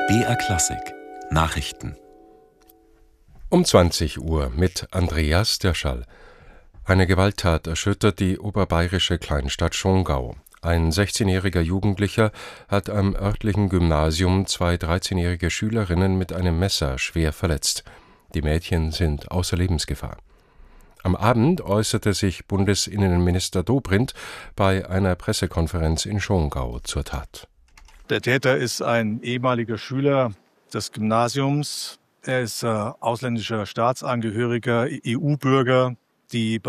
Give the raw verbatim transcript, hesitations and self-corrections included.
B R Klassik Nachrichten Um zwanzig Uhr mit Andreas Dirschall. Eine Gewalttat erschüttert die oberbayerische Kleinstadt Schongau. Ein sechzehnjähriger Jugendlicher hat am örtlichen Gymnasium zwei dreizehnjährige Schülerinnen mit einem Messer schwer verletzt. Die Mädchen sind außer Lebensgefahr. Am Abend äußerte sich Bundesinnenminister Dobrindt bei einer Pressekonferenz in Schongau zur Tat. Der Täter ist ein ehemaliger Schüler des Gymnasiums. Er ist äh, ausländischer Staatsangehöriger, E U-Bürger. Die